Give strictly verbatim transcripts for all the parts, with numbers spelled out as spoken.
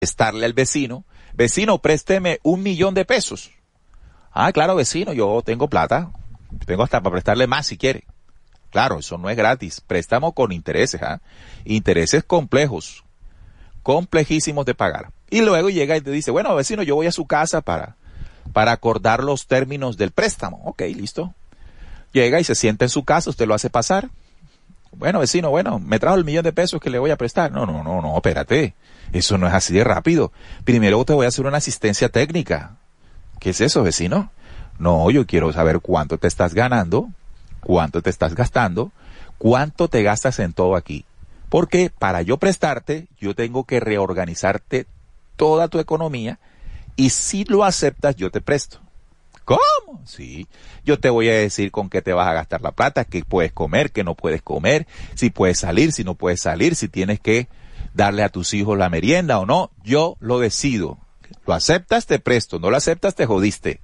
prestarle al vecino. Vecino, présteme un millón de pesos. Ah, claro, vecino, yo tengo plata. Tengo hasta para prestarle más si quiere. Claro, eso no es gratis. Préstamo con intereses, ¿ah? Intereses complejos. Complejísimos de pagar. Y luego llega y te dice, bueno, vecino, yo voy a su casa para, para acordar los términos del préstamo. Ok, listo. Llega y se sienta en su casa, usted lo hace pasar. Bueno, vecino, bueno, me trajo el millón de pesos que le voy a prestar. No, no, no, no, espérate. Eso no es así de rápido. Primero te voy a hacer una asistencia técnica. ¿Qué es eso, vecino? No, yo quiero saber cuánto te estás ganando, cuánto te estás gastando, cuánto te gastas en todo aquí. Porque para yo prestarte, yo tengo que reorganizarte toda tu economía y si lo aceptas, yo te presto. ¿Cómo? Sí. Yo te voy a decir con qué te vas a gastar la plata, qué puedes comer, qué no puedes comer, si puedes salir, si no puedes salir, si tienes que darle a tus hijos la merienda o no. Yo lo decido. Lo aceptas, te presto. No lo aceptas, te jodiste.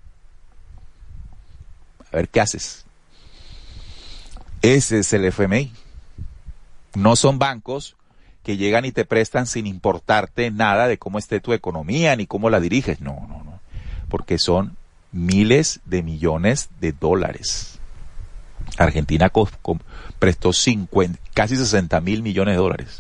A ver qué haces. Ese es el F M I. No son bancos que llegan y te prestan sin importarte nada de cómo esté tu economía ni cómo la diriges. No, no, no. Porque son miles de millones de dólares. Argentina co- co- prestó cincuenta, casi sesenta mil millones de dólares.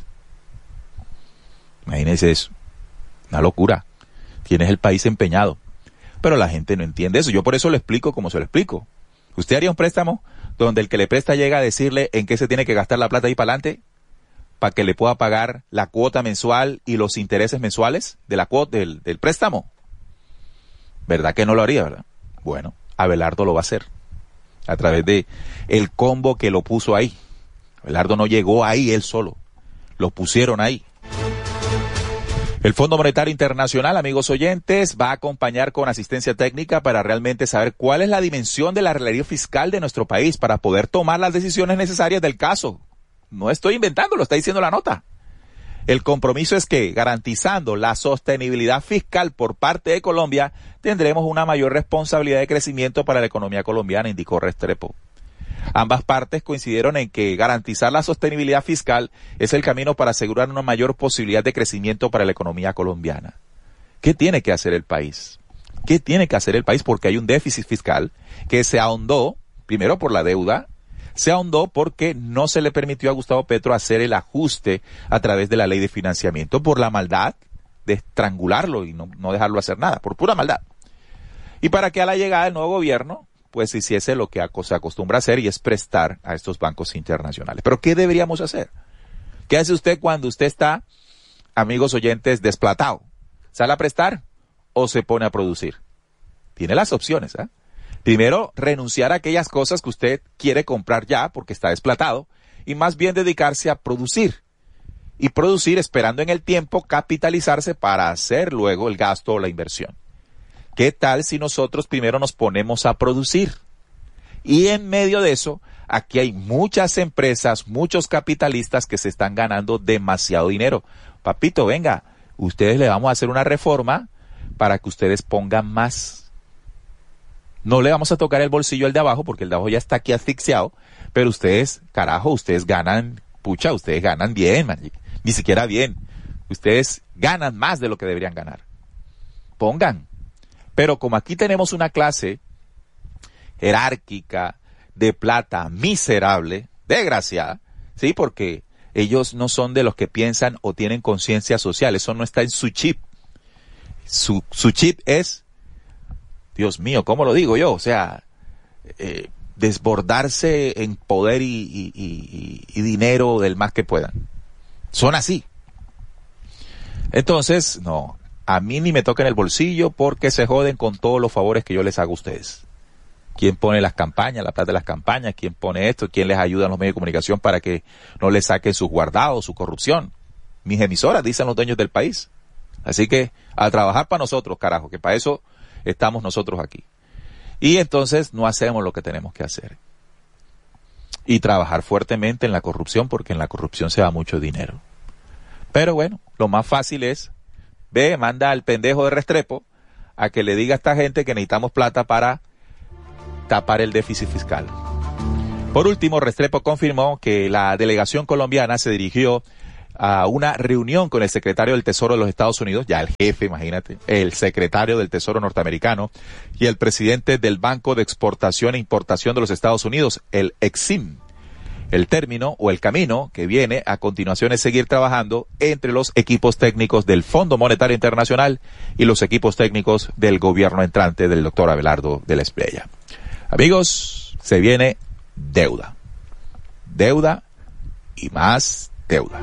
Imagínense eso. Una locura. Tienes el país empeñado. Pero la gente no entiende eso. Yo por eso lo explico como se lo explico. ¿Usted haría un préstamo donde el que le presta llega a decirle en qué se tiene que gastar la plata ahí para adelante? Para que le pueda pagar la cuota mensual y los intereses mensuales de la cuota del, del préstamo. ¿Verdad que no lo haría, verdad? Bueno, Abelardo lo va a hacer. A través de el combo que lo puso ahí. Abelardo no llegó ahí él solo. Lo pusieron ahí. El Fondo Monetario Internacional, amigos oyentes, va a acompañar con asistencia técnica para realmente saber cuál es la dimensión de la realidad fiscal de nuestro país para poder tomar las decisiones necesarias del caso. No estoy inventando, lo está diciendo la nota. El compromiso es que, garantizando la sostenibilidad fiscal por parte de Colombia, tendremos una mayor responsabilidad de crecimiento para la economía colombiana, indicó Restrepo. Ambas partes coincidieron en que garantizar la sostenibilidad fiscal es el camino para asegurar una mayor posibilidad de crecimiento para la economía colombiana. ¿Qué tiene que hacer el país? ¿Qué tiene que hacer el país? Porque hay un déficit fiscal que se ahondó, primero por la deuda, se ahondó porque no se le permitió a Gustavo Petro hacer el ajuste a través de la ley de financiamiento, por la maldad de estrangularlo y no, no dejarlo hacer nada, por pura maldad. Y para que a la llegada del nuevo gobierno, pues hiciese lo que se acostumbra a hacer y es prestar a estos bancos internacionales. Pero ¿qué deberíamos hacer? ¿Qué hace usted cuando usted está, amigos oyentes, desplatado? ¿Sale a prestar o se pone a producir? Tiene las opciones, ¿eh? Primero, renunciar a aquellas cosas que usted quiere comprar ya porque está desplatado y más bien dedicarse a producir. Y producir esperando en el tiempo capitalizarse para hacer luego el gasto o la inversión. ¿Qué tal si nosotros primero nos ponemos a producir? Y en medio de eso, aquí hay muchas empresas, muchos capitalistas que se están ganando demasiado dinero. Papito, venga, ustedes le vamos a hacer una reforma para que ustedes pongan más. No le vamos a tocar el bolsillo al de abajo, porque el de abajo ya está aquí asfixiado, pero ustedes, carajo, ustedes ganan, pucha, ustedes ganan bien, man, ni siquiera bien. Ustedes ganan más de lo que deberían ganar. Pongan. Pero como aquí tenemos una clase jerárquica, de plata, miserable, desgraciada, ¿sí? Porque ellos no son de los que piensan o tienen conciencia social, eso no está en su chip. Su, su chip es, Dios mío, ¿cómo lo digo yo? O sea, eh, desbordarse en poder y, y, y, y dinero del más que puedan. Son así. Entonces, no, a mí ni me toquen el bolsillo porque se joden con todos los favores que yo les hago a ustedes. ¿Quién pone las campañas, la plata de las campañas? ¿Quién pone esto? ¿Quién les ayuda en los medios de comunicación para que no les saquen sus guardados, su corrupción? Mis emisoras, dicen los dueños del país. Así que a trabajar para nosotros, carajo, que para eso estamos nosotros aquí. Y entonces no hacemos lo que tenemos que hacer. Y trabajar fuertemente en la corrupción, porque en la corrupción se da mucho dinero. Pero bueno, lo más fácil es, ve, manda al pendejo de Restrepo a que le diga a esta gente que necesitamos plata para tapar el déficit fiscal. Por último, Restrepo confirmó que la delegación colombiana se dirigió a una reunión con el secretario del Tesoro de los Estados Unidos, ya el jefe, imagínate, el secretario del Tesoro norteamericano y el presidente del Banco de Exportación e Importación de los Estados Unidos, el Exim. El término o el camino que viene a continuación es seguir trabajando entre los equipos técnicos del Fondo Monetario Internacional y los equipos técnicos del gobierno entrante del doctor Abelardo de la Espriella. Amigos, se viene deuda. Deuda y más deuda.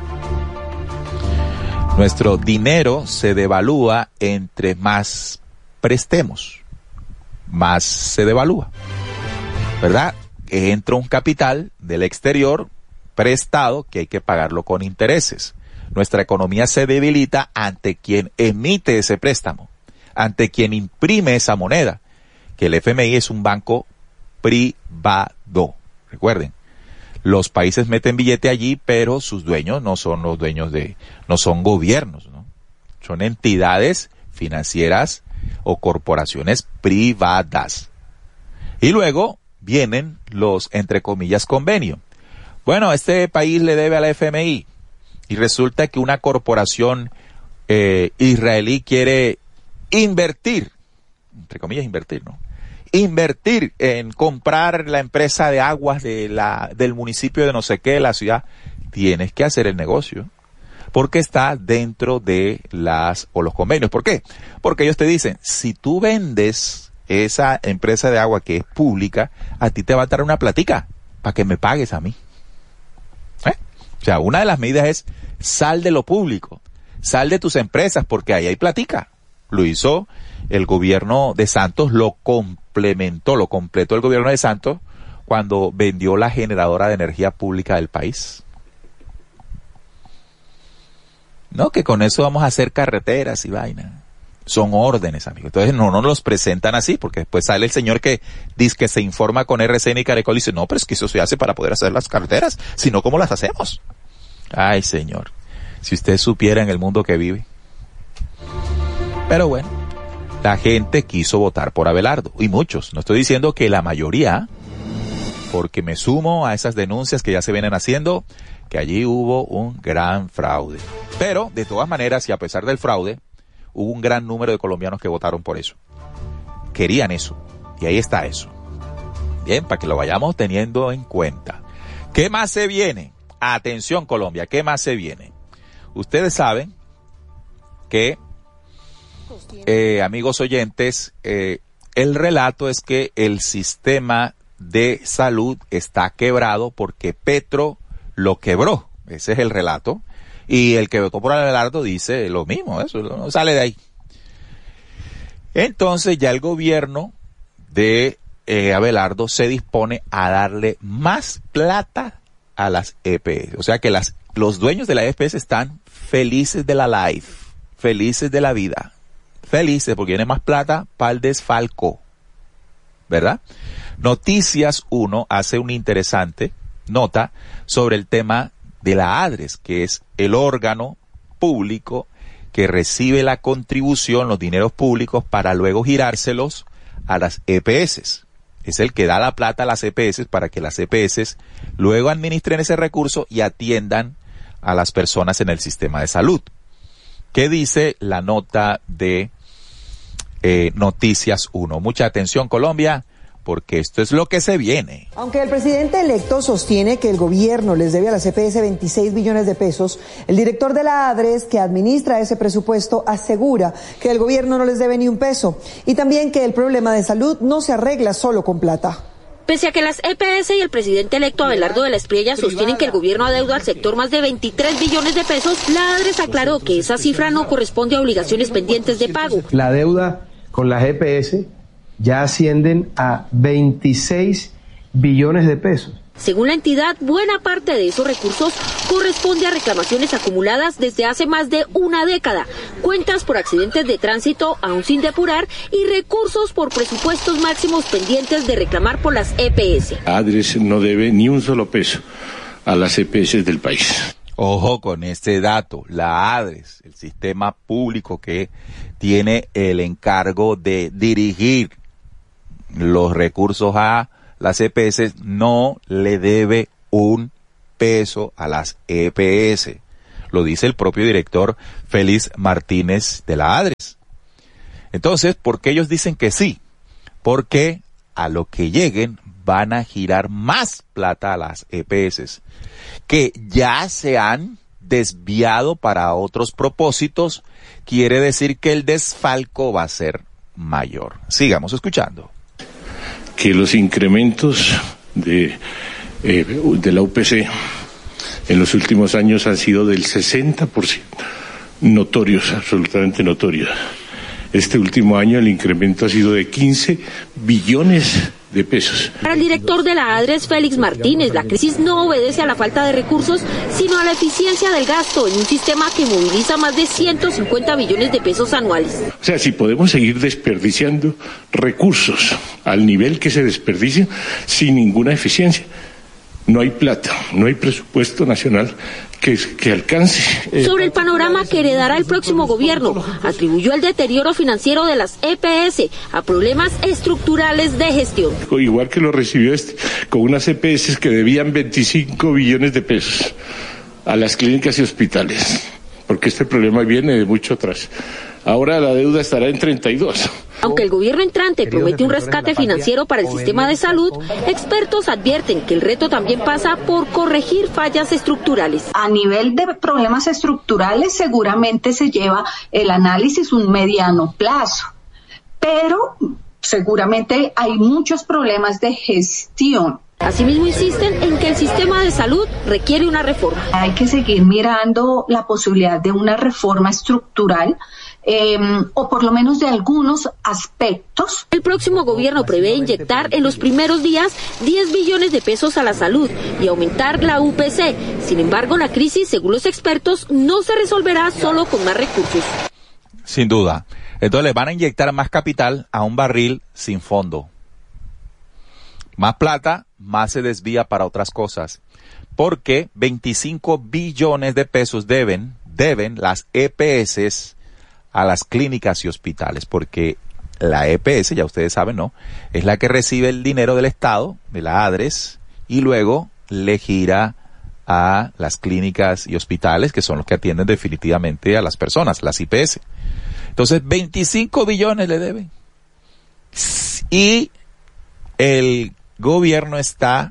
Nuestro dinero se devalúa entre más prestemos, más se devalúa, ¿verdad? Entra un capital del exterior prestado que hay que pagarlo con intereses. Nuestra economía se debilita ante quien emite ese préstamo, ante quien imprime esa moneda, que el F M I es un banco privado. Recuerden, los países meten billete allí, pero sus dueños no son los dueños de, no son gobiernos, ¿no? Son entidades financieras o corporaciones privadas. Y luego vienen los, entre comillas, convenios. Bueno, este país le debe a la F M I y resulta que una corporación eh, israelí quiere invertir, entre comillas, invertir, ¿no? Invertir en comprar la empresa de aguas de la, del municipio de no sé qué, de la ciudad. Tienes que hacer el negocio porque está dentro de las, o los convenios. ¿Por qué? Porque ellos te dicen, si tú vendes esa empresa de agua que es pública, a ti te va a dar una platica para que me pagues a mí. ¿Eh? O sea, una de las medidas es sal de lo público, sal de tus empresas porque ahí hay platica. Lo hizo el gobierno de Santos, lo complementó, lo completó el gobierno de Santos cuando vendió la generadora de energía pública del país. No, que con eso vamos a hacer carreteras y vaina. Son órdenes, amigos. Entonces no nos los presentan así, porque después sale el señor que dice que se informa con R C N y Caracol y dice, no, pero es que eso se hace para poder hacer las carreteras, si no, ¿cómo las hacemos? Ay, señor, si usted supiera en el mundo que vive. Pero bueno, la gente quiso votar por Abelardo, y muchos, no estoy diciendo que la mayoría, porque me sumo a esas denuncias que ya se vienen haciendo, que allí hubo un gran fraude. Pero, de todas maneras, y a pesar del fraude, hubo un gran número de colombianos que votaron por eso. Querían eso. Y ahí está eso. Bien, para que lo vayamos teniendo en cuenta. ¿Qué más se viene? Atención, Colombia, ¿qué más se viene? Ustedes saben que, eh, amigos oyentes, eh, el relato es que el sistema de salud está quebrado porque Petro lo quebró. Ese es el relato. Y el que votó por Abelardo dice lo mismo, eso no sale de ahí. Entonces ya el gobierno de eh, Abelardo se dispone a darle más plata a las E P S. O sea que las, los dueños de la E P S están felices de la life, felices de la vida, felices porque tiene más plata para el desfalco, ¿verdad? Noticias uno hace una interesante nota sobre el tema de la ADRES, que es el órgano público que recibe la contribución, los dineros públicos, para luego girárselos a las E P S. Es el que da la plata a las E P S para que las E P S luego administren ese recurso y atiendan a las personas en el sistema de salud. ¿Qué dice la nota de eh, Noticias uno? Mucha atención, Colombia, porque esto es lo que se viene. Aunque el presidente electo sostiene que el gobierno les debe a las E P S veintiséis billones de pesos, el director de la ADRES, que administra ese presupuesto, asegura que el gobierno no les debe ni un peso y también que el problema de salud no se arregla solo con plata. Pese a que las E P S y el presidente electo Abelardo de la Espriella sostienen que el gobierno adeuda al sector más de veintitrés billones de pesos, la ADRES aclaró que esa cifra no corresponde a obligaciones pendientes de pago. La deuda con las E P S ya ascienden a veintiséis billones de pesos. Según la entidad, buena parte de esos recursos corresponde a reclamaciones acumuladas desde hace más de una década, cuentas por accidentes de tránsito aún sin depurar y recursos por presupuestos máximos pendientes de reclamar por las E P S. ADRES no debe ni un solo peso a las E P S del país. Ojo con este dato, la ADRES, el sistema público que tiene el encargo de dirigir los recursos a las E P S, no le debe un peso a las E P S. lo dice el propio director Félix Martínez de la ADRES. Entonces, ¿por qué ellos dicen que sí? Porque a lo que lleguen van a girar más plata a las E P S, que ya se han desviado para otros propósitos. Quiere decir que el desfalco va a ser mayor. Sigamos escuchando. Que los incrementos de, eh, de la U P C en los últimos años han sido del sesenta por ciento, notorios, absolutamente notorios. Este último año el incremento ha sido de quince billones de pesos. Para el director de la ADRES, Félix Martínez, la crisis no obedece a la falta de recursos, sino a la eficiencia del gasto en un sistema que moviliza más de ciento cincuenta billones de pesos anuales. O sea, si podemos seguir desperdiciando recursos al nivel que se desperdicia sin ninguna eficiencia, no hay plata, no hay presupuesto nacional que, que alcance. Eh, Sobre el panorama que heredará el próximo gobierno, atribuyó el deterioro financiero de las E P S a problemas estructurales de gestión. Igual que lo recibió este, con unas E P S que debían veinticinco billones de pesos a las clínicas y hospitales, porque este problema viene de mucho atrás. Ahora la deuda estará en treinta y dos. Aunque el gobierno entrante promete un rescate financiero para el sistema de salud, expertos advierten que el reto también pasa por corregir fallas estructurales. A nivel de problemas estructurales, seguramente se lleva el análisis un mediano plazo, pero seguramente hay muchos problemas de gestión. Asimismo, insisten en que el sistema de salud requiere una reforma. Hay que seguir mirando la posibilidad de una reforma estructural, eh, o por lo menos de algunos aspectos. El próximo gobierno prevé inyectar en los primeros días diez billones de pesos a la salud y aumentar la U P C. Sin embargo, la crisis, según los expertos, no se resolverá solo con más recursos. Sin duda. Entonces le van a inyectar más capital a un barril sin fondo. Más plata, más se desvía para otras cosas. Porque veinticinco billones de pesos deben, deben las E P S a las clínicas y hospitales. Porque la E P S, ya ustedes saben, ¿no? Es la que recibe el dinero del Estado, de la ADRES, y luego le gira a las clínicas y hospitales, que son los que atienden definitivamente a las personas, las I P S. Entonces, veinticinco billones le deben. Y el gobierno está,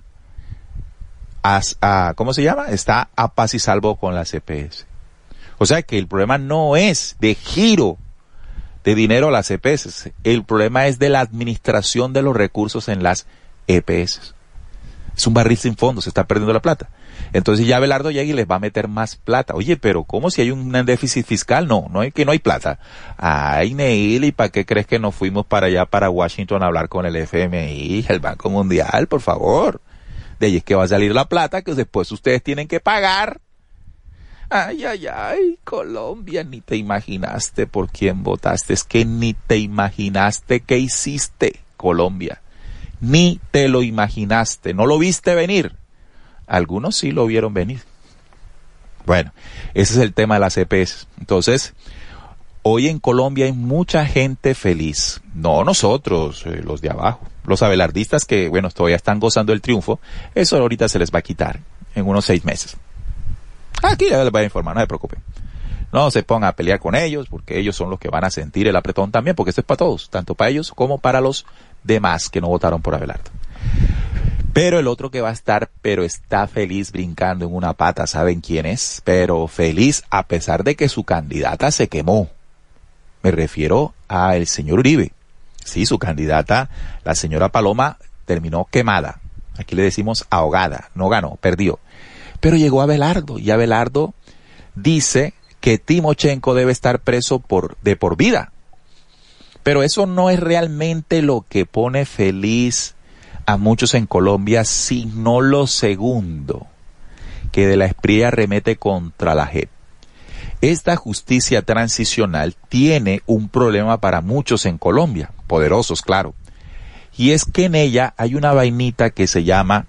a, a, ¿cómo se llama? Está a paz y salvo con las E P S. O sea que el problema no es de giro de dinero a las E P S. El problema es de la administración de los recursos en las E P S. Es un barril sin fondo, se está perdiendo la plata. Entonces ya Abelardo llega y les va a meter más plata. Oye, pero ¿cómo si hay un déficit fiscal? No, no hay que no hay plata. Ay, Neil, ¿y para qué crees que nos fuimos para allá, para Washington, a hablar con el F M I, el Banco Mundial, por favor? De ahí es que va a salir la plata que después ustedes tienen que pagar. Ay, ay, ay, Colombia, ni te imaginaste por quién votaste. Es que ni te imaginaste qué hiciste, Colombia. Ni te lo imaginaste, no lo viste venir. Algunos sí lo vieron venir. Bueno, ese es el tema de las E P S. Entonces, hoy en Colombia hay mucha gente feliz. No nosotros, eh, los de abajo. Los abelardistas que, bueno, todavía están gozando el triunfo. Eso ahorita se les va a quitar en unos seis meses. Aquí ya les voy a informar, no se preocupen. No se pongan a pelear con ellos, porque ellos son los que van a sentir el apretón también, porque esto es para todos, tanto para ellos como para los demás que no votaron por Abelardo. Pero el otro que va a estar, pero está feliz brincando en una pata, ¿saben quién es? Pero feliz a pesar de que su candidata se quemó. Me refiero al señor Uribe. Sí, su candidata, la señora Paloma, terminó quemada. Aquí le decimos ahogada, no ganó, perdió. Pero llegó Abelardo, y Abelardo dice que Timochenko debe estar preso por de por vida. Pero eso no es realmente lo que pone feliz a muchos en Colombia, sino lo segundo, que de la Espriella remete contra la J E P. Esta justicia transicional tiene un problema para muchos en Colombia, poderosos, claro, y es que en ella hay una vainita que se llama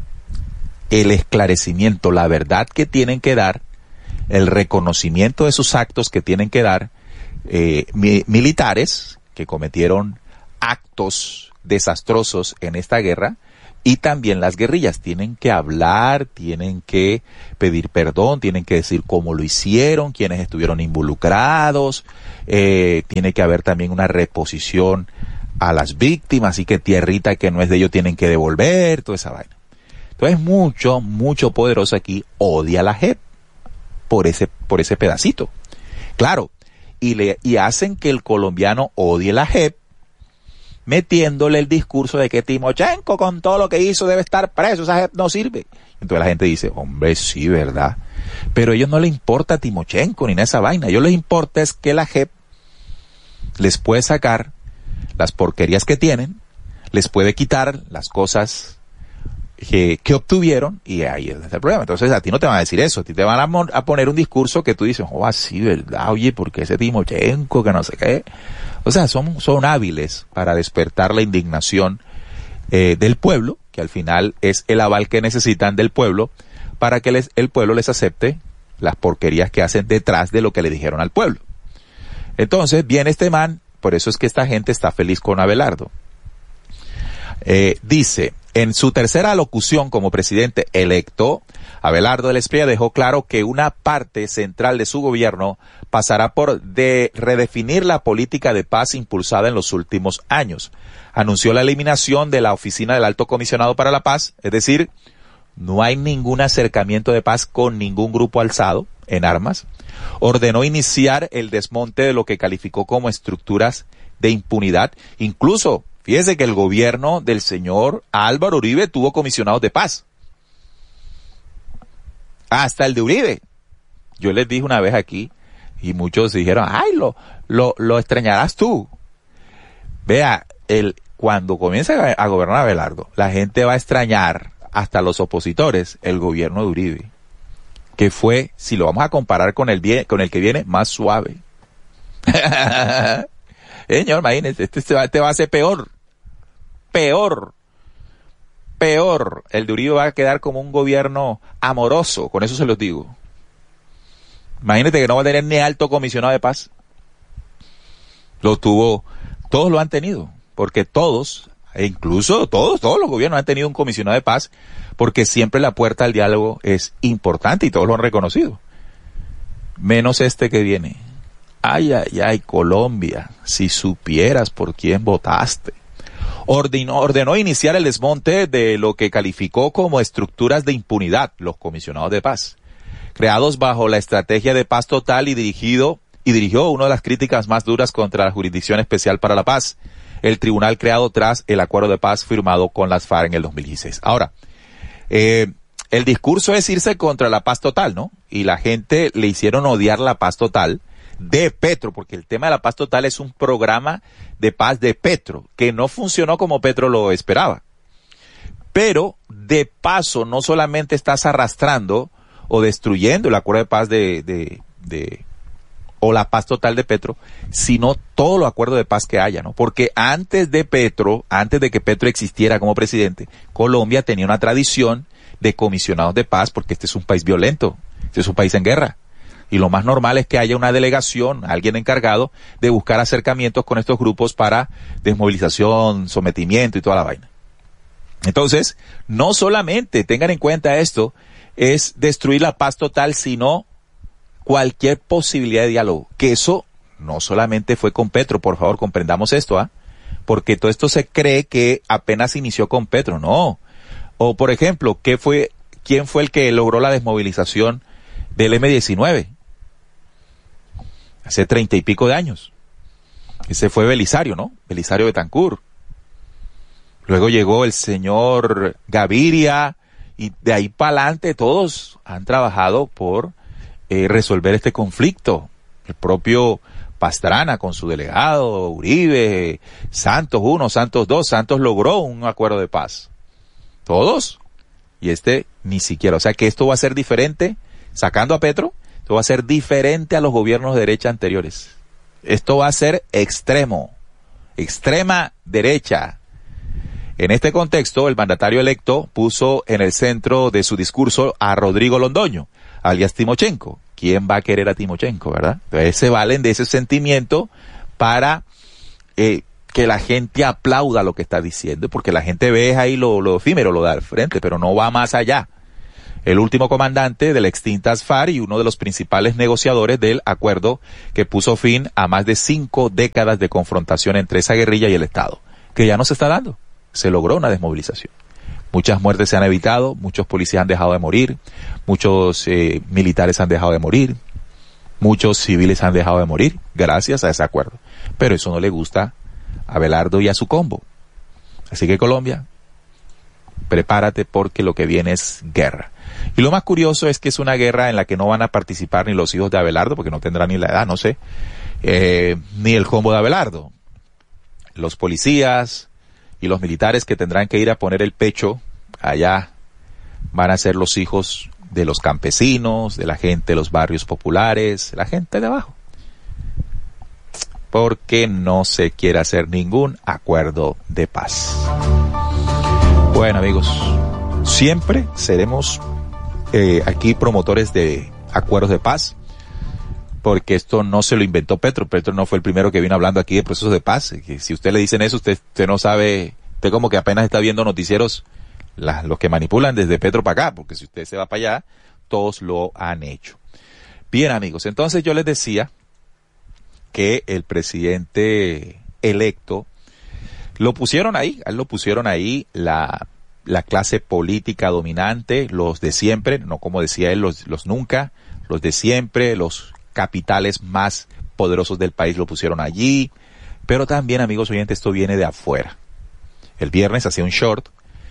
el esclarecimiento, la verdad que tienen que dar, el reconocimiento de sus actos que tienen que dar eh, mi, militares que cometieron actos desastrosos en esta guerra, Y también las guerrillas tienen que hablar, tienen que pedir perdón, tienen que decir cómo lo hicieron, quiénes estuvieron involucrados, eh, tiene que haber también una reposición a las víctimas, y que tierrita que no es de ellos tienen que devolver, toda esa vaina. Entonces mucho, mucho poderoso aquí odia a la J E P por ese, por ese pedacito. Claro, y le, y hacen que el colombiano odie la J E P, metiéndole el discurso de que Timochenko con todo lo que hizo debe estar preso, esa J E P no sirve. Entonces la gente dice, hombre, sí, ¿verdad? Pero a ellos no les importa Timochenko ni esa vaina, a ellos les importa es que la J E P les puede sacar las porquerías que tienen, les puede quitar las cosas que, que obtuvieron, y ahí es el problema. Entonces a ti no te van a decir eso, a ti te van a, mon- a poner un discurso que tú dices, oh, así, ¿verdad? Oye, ¿por qué ese Timochenko que no sé qué? O sea, son, son hábiles para despertar la indignación eh, del pueblo, que al final es el aval que necesitan del pueblo, para que les, el pueblo les acepte las porquerías que hacen detrás de lo que le dijeron al pueblo. Entonces viene este man, por eso es que esta gente está feliz con Abelardo. Eh, dice, en su tercera alocución como presidente electo, Abelardo del Espriella dejó claro que una parte central de su gobierno pasará por de redefinir la política de paz impulsada en los últimos años. Anunció la eliminación de la oficina del Alto Comisionado para la Paz, es decir, no hay ningún acercamiento de paz con ningún grupo alzado en armas. Ordenó iniciar el desmonte de lo que calificó como estructuras de impunidad. Incluso, fíjese que el gobierno del señor Álvaro Uribe tuvo comisionados de paz. Hasta el de Uribe. Yo les dije una vez aquí, y muchos dijeron, ay, lo, lo, lo extrañarás tú. Vea, el, cuando comienza a, a gobernar Abelardo, la gente va a extrañar, hasta los opositores, el gobierno de Uribe, que fue, si lo vamos a comparar con el bien, con el que viene, más suave. Señor, imagínese, este, este, va, este va a ser peor. Peor. Peor. El de Uribe va a quedar como un gobierno amoroso, con eso se los digo. Imagínate que no va a tener ni alto comisionado de paz. Lo tuvo, todos lo han tenido, porque todos, e incluso todos, todos los gobiernos han tenido un comisionado de paz, porque siempre la puerta al diálogo es importante y todos lo han reconocido. Menos este que viene. Ay, ay, ay, Colombia, si supieras por quién votaste. Ordenó, ordenó iniciar el desmonte de lo que calificó como estructuras de impunidad, los comisionados de paz, creados bajo la estrategia de paz total y dirigido, y dirigió una de las críticas más duras contra la Jurisdicción Especial para la Paz, el tribunal creado tras el acuerdo de paz firmado con las FARC en el dos mil dieciséis. Ahora, eh, el discurso es irse contra la paz total, ¿no? Y la gente le hicieron odiar la paz total de Petro, porque el tema de la paz total es un programa de paz de Petro, que no funcionó como Petro lo esperaba. Pero, de paso, no solamente estás arrastrando o destruyendo el acuerdo de paz de, de, de, o la paz total de Petro, sino todo los acuerdos de paz que haya, ¿no? Porque antes de Petro, antes de que Petro existiera como presidente, Colombia tenía una tradición de comisionados de paz, porque este es un país violento, este es un país en guerra. Y lo más normal es que haya una delegación, alguien encargado de buscar acercamientos con estos grupos para desmovilización, sometimiento y toda la vaina. Entonces, no solamente tengan en cuenta esto, es destruir la paz total, sino cualquier posibilidad de diálogo. Que eso no solamente fue con Petro, por favor, comprendamos esto, ¿ah? Porque todo esto se cree que apenas inició con Petro, no. O, por ejemplo, ¿qué fue, quién fue el que logró la desmovilización del eme diecinueve? Hace treinta y pico de años. Ese fue Belisario, ¿no? Belisario Betancur. Luego llegó el señor Gaviria, y de ahí para adelante todos han trabajado por eh, resolver este conflicto. El propio Pastrana con su delegado, Uribe, Santos uno, Santos dos, Santos logró un acuerdo de paz. Todos. Y este ni siquiera. O sea que esto va a ser diferente, sacando a Petro, esto va a ser diferente a los gobiernos de derecha anteriores. Esto va a ser extremo, extrema derecha. En este contexto, el mandatario electo puso en el centro de su discurso a Rodrigo Londoño, alias Timochenko. ¿Quién va a querer a Timochenko, verdad? Entonces se valen de ese sentimiento para eh, que la gente aplauda lo que está diciendo, porque la gente ve ahí lo, lo efímero, lo da al frente, pero no va más allá. El último comandante de la extinta ASFAR y uno de los principales negociadores del acuerdo que puso fin a más de cinco décadas de confrontación entre esa guerrilla y el Estado, que ya no se está dando. Se logró una desmovilización. Muchas muertes se han evitado, muchos policías han dejado de morir, muchos eh, militares han dejado de morir, muchos civiles han dejado de morir gracias a ese acuerdo. Pero eso no le gusta a Abelardo y a su combo. Así que Colombia, prepárate porque lo que viene es guerra. Y lo más curioso es que es una guerra en la que no van a participar ni los hijos de Abelardo, porque no tendrán ni la edad, no sé, eh, ni el combo de Abelardo. Los policías y los militares que tendrán que ir a poner el pecho allá van a ser los hijos de los campesinos, de la gente de los barrios populares, la gente de abajo. Porque no se quiere hacer ningún acuerdo de paz. Bueno, amigos, siempre seremos eh, aquí promotores de acuerdos de paz, porque esto no se lo inventó Petro. Petro no fue el primero que vino hablando aquí de procesos de paz. Que si usted le dicen eso, usted, usted no sabe, usted como que apenas está viendo noticieros, la, los que manipulan desde Petro para acá, porque si usted se va para allá, todos lo han hecho. Bien, amigos, entonces yo les decía que el presidente electo lo pusieron ahí, a él lo pusieron ahí la, la clase política dominante, los de siempre, no como decía él, los, los nunca, los de siempre, los capitales más poderosos del país lo pusieron allí, pero también, amigos oyentes, esto viene de afuera. El viernes hacía un short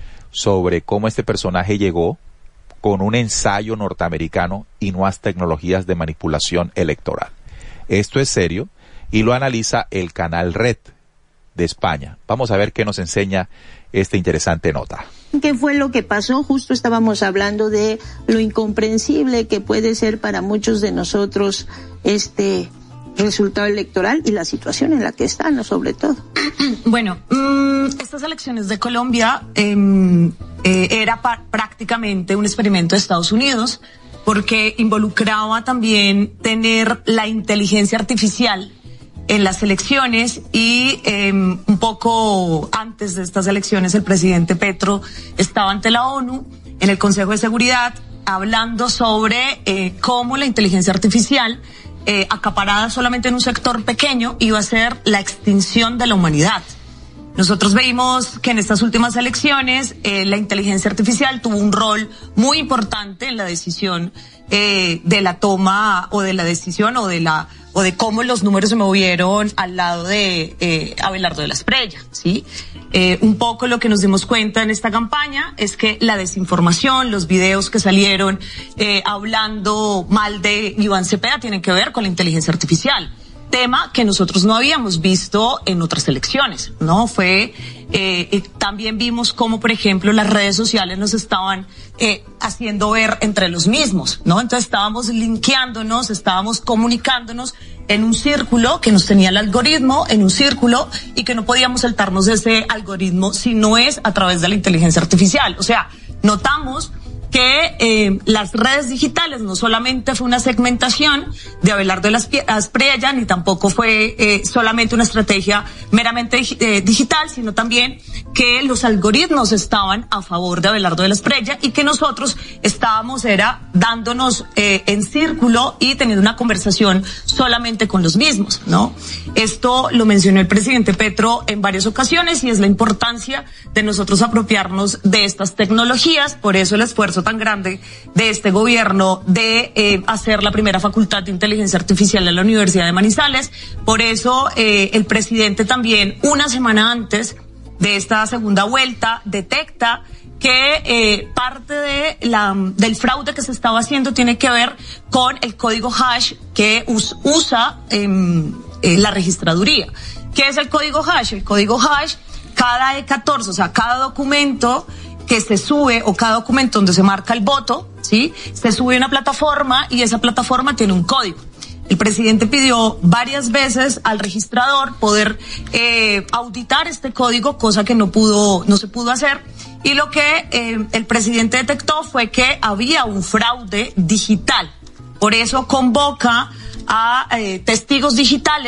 sobre cómo este personaje llegó con un ensayo norteamericano y nuevas tecnologías de manipulación electoral. Esto es serio y lo analiza el canal Red de España. Vamos a ver qué nos enseña esta interesante nota. ¿Qué fue lo que pasó? Justo estábamos hablando de lo incomprensible que puede ser para muchos de nosotros este resultado electoral y la situación en la que están, sobre todo. Bueno, mmm, estas elecciones de Colombia eh, eh, era pa- prácticamente un experimento de Estados Unidos, porque involucraba también tener la inteligencia artificial en las elecciones y eh, un poco antes de estas elecciones el presidente Petro estaba ante la ONU en el Consejo de Seguridad hablando sobre eh, cómo la inteligencia artificial eh, acaparada solamente en un sector pequeño iba a ser la extinción de la humanidad. Nosotros veíamos que en estas últimas elecciones eh, la inteligencia artificial tuvo un rol muy importante en la decisión eh, de la toma o de la decisión o de la o de cómo los números se movieron al lado de eh, Abelardo de la Espriella, ¿sí? Eh, un poco lo que nos dimos cuenta en esta campaña es que la desinformación, los videos que salieron eh, hablando mal de Iván Cepeda tienen que ver con la inteligencia artificial. Tema que nosotros no habíamos visto en otras elecciones, ¿no? Fue, eh, eh, también vimos cómo, por ejemplo, las redes sociales nos estaban eh, haciendo ver entre los mismos, ¿no? Entonces estábamos linkeándonos, estábamos comunicándonos en un círculo que nos tenía el algoritmo, en un círculo, y que no podíamos saltarnos de ese algoritmo si no es a través de la inteligencia artificial. O sea, notamos que eh, las redes digitales no solamente fue una segmentación de Abelardo de la Espriella, ni tampoco fue eh, solamente una estrategia meramente eh, digital, sino también que los algoritmos estaban a favor de Abelardo de la Espriella y que nosotros estábamos era dándonos eh, en círculo y teniendo una conversación solamente con los mismos, ¿no? Esto lo mencionó el presidente Petro en varias ocasiones y es la importancia de nosotros apropiarnos de estas tecnologías, por eso el esfuerzo tan grande de este gobierno de eh, hacer la primera facultad de inteligencia artificial en la Universidad de Manizales. Por eso eh, el presidente también, una semana antes de esta segunda vuelta, detecta que eh, parte de la del fraude que se estaba haciendo tiene que ver con el código hash que us, usa eh, eh, la registraduría. ¿Qué es el código hash? El código hash, cada E catorce, o sea, cada documento que se sube o cada documento donde se marca el voto, ¿sí? Se sube a una plataforma y esa plataforma tiene un código. El presidente pidió varias veces al registrador poder eh, auditar este código, cosa que no pudo, no se pudo hacer. Y lo que eh, el presidente detectó fue que había un fraude digital. Por eso convoca a eh, testigos digitales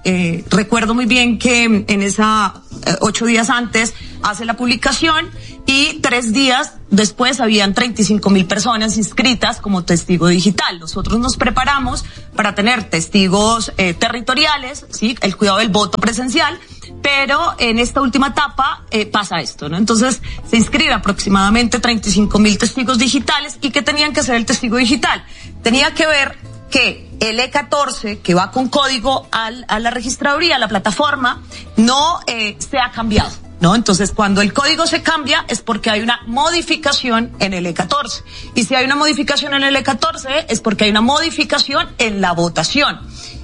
eh, recuerdo muy bien que en esa eh, ocho días antes hace la publicación y tres días después habían treinta y cinco mil personas inscritas como testigo digital. Nosotros nos preparamos para tener testigos eh, territoriales, sí, el cuidado del voto presencial, pero en esta última etapa eh, pasa esto, ¿no? Entonces se inscribe aproximadamente treinta y cinco mil testigos digitales. ¿Y qué tenían que hacer el testigo digital? Tenía que ver que el E catorce, que va con código al, a la registraduría, a la plataforma, no eh, se ha cambiado, ¿no? Entonces, cuando el código se cambia es porque hay una modificación en el E catorce. Y si hay una modificación en el E catorce es porque hay una modificación en la votación.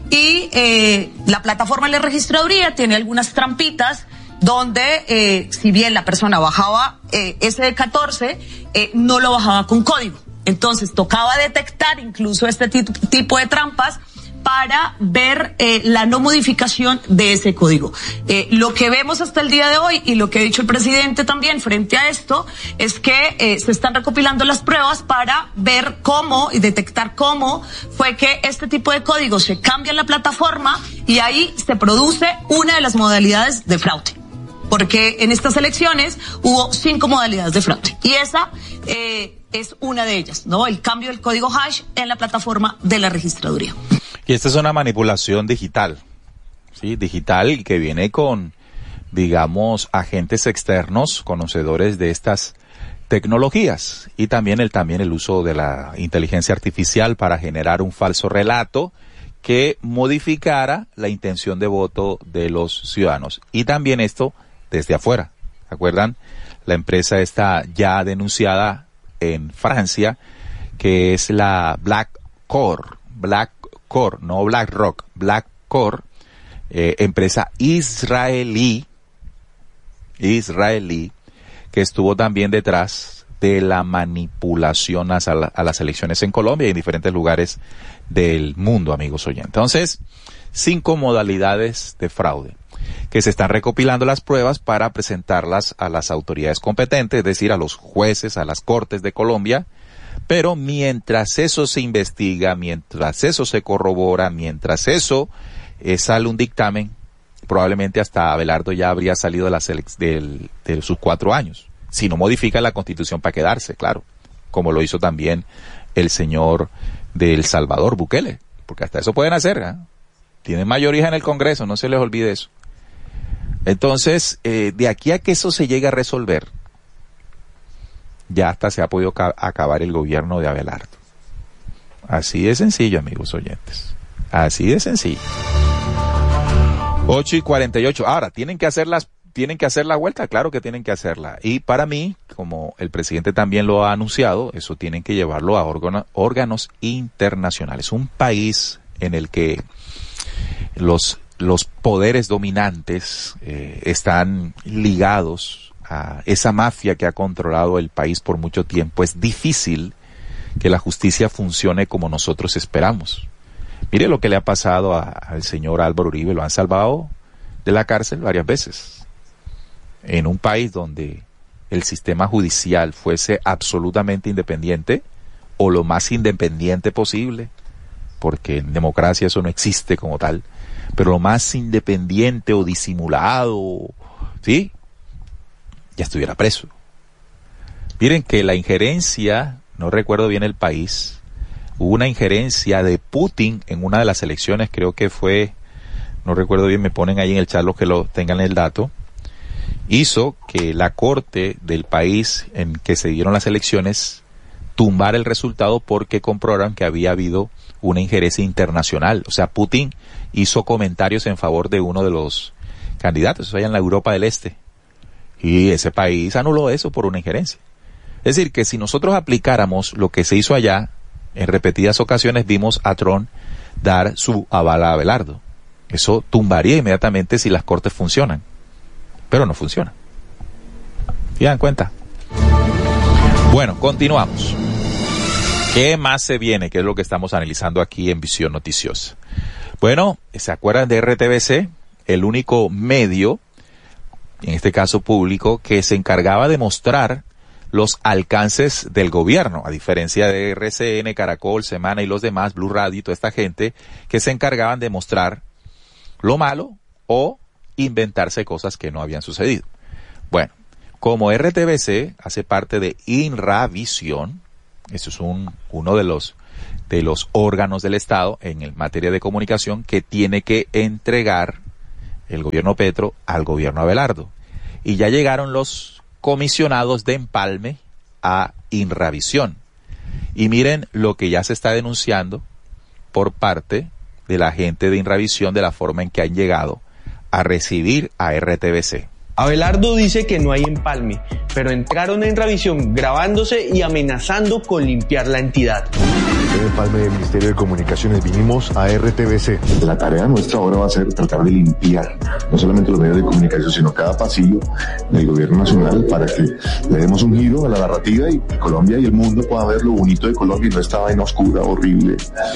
Y eh, la plataforma de la registraduría tiene algunas trampitas donde, eh, si bien la persona bajaba eh, ese E catorce, eh, no lo bajaba con código. Entonces tocaba detectar incluso este tipo de trampas para ver eh, la no modificación de ese código. Eh, lo que vemos hasta el día de hoy y lo que ha dicho el presidente también frente a esto es que eh, se están recopilando las pruebas para ver cómo y detectar cómo fue que este tipo de código se cambia en la plataforma y ahí se produce una de las modalidades de fraude. Porque en estas elecciones hubo cinco modalidades de fraude y esa eh, es una de ellas, ¿no? El cambio del código hash en la plataforma de la registraduría. Y esta es una manipulación digital, ¿sí? Digital que viene con, digamos, agentes externos, conocedores de estas tecnologías y también el, también el uso de la inteligencia artificial para generar un falso relato que modificara la intención de voto de los ciudadanos. Y también esto desde afuera. ¿Se acuerdan? La empresa está ya denunciada en Francia, que es la BlackCore, BlackCore, no BlackRock, BlackCore, eh, empresa israelí, israelí, que estuvo también detrás de la manipulación a, la, a las elecciones en Colombia y en diferentes lugares del mundo, amigos oyentes. Entonces, cinco modalidades de fraude que se están recopilando las pruebas para presentarlas a las autoridades competentes, es decir, a los jueces, a las cortes de Colombia, pero mientras eso se investiga, mientras eso se corrobora, mientras eso eh, sale un dictamen, probablemente hasta Abelardo ya habría salido de, las de, de sus cuatro años, si no modifica la Constitución para quedarse, claro, como lo hizo también el señor de El Salvador, Bukele, porque hasta eso pueden hacer, ¿eh? Tienen mayoría en el Congreso, no se les olvide eso. Entonces, eh, de aquí a que eso se llegue a resolver, ya hasta se ha podido ca- acabar el gobierno de Abelardo. Así de sencillo, amigos oyentes. Así de sencillo. ocho y cuarenta y ocho. Ahora, ¿tienen que hacer las, tienen que hacer la vuelta? Claro que tienen que hacerla. Y para mí, como el presidente también lo ha anunciado, eso tienen que llevarlo a órgano, órganos internacionales. Un país en el que los los poderes dominantes eh, están ligados a esa mafia que ha controlado el país por mucho tiempo. Es difícil que la justicia funcione como nosotros esperamos. Mire lo que le ha pasado a, al señor Álvaro Uribe, lo han salvado de la cárcel varias veces. En un país donde el sistema judicial fuese absolutamente independiente, o lo más independiente posible, porque en democracia eso no existe como tal, pero lo más independiente o disimulado, ¿sí? Ya estuviera preso. Miren que la injerencia, no recuerdo bien el país, hubo una injerencia de Putin en una de las elecciones, creo que fue, no recuerdo bien, me ponen ahí en el chat los que lo tengan el dato, hizo que la corte del país en que se dieron las elecciones tumbara el resultado porque comprobaron que había habido una injerencia internacional. O sea, Putin hizo comentarios en favor de uno de los candidatos, eso allá en la Europa del Este. Y ese país anuló eso por una injerencia. Es decir, que si nosotros aplicáramos lo que se hizo allá, en repetidas ocasiones vimos a Trump dar su aval a Abelardo. Eso tumbaría inmediatamente si las cortes funcionan. Pero no funciona. ¿Se dan cuenta? Bueno, continuamos. ¿Qué más se viene? ¿Qué es lo que estamos analizando aquí en Visión Noticiosa? Bueno, ¿se acuerdan de R T V C? El único medio, en este caso público, que se encargaba de mostrar los alcances del gobierno, a diferencia de R C N, Caracol, Semana y los demás, Blue Radio y toda esta gente, que se encargaban de mostrar lo malo o inventarse cosas que no habían sucedido. Bueno, como R T V C hace parte de Inravisión, eso es un, uno de los, de los órganos del Estado en el materia de comunicación que tiene que entregar el gobierno Petro al gobierno Abelardo. Y ya llegaron los comisionados de empalme a Inravisión. Y miren lo que ya se está denunciando por parte de la gente de Inravisión de la forma en que han llegado a recibir a R T V C. Abelardo dice que no hay empalme, pero entraron en Inravisión grabándose y amenazando con limpiar la entidad. En empalme del Ministerio de Comunicaciones vinimos a R T V C. La tarea nuestra ahora va a ser tratar de limpiar no solamente los medios de comunicación, sino cada pasillo del gobierno nacional para que le demos un giro a la narrativa y Colombia y el mundo puedan ver lo bonito de Colombia y no esta vaina oscura, horrible,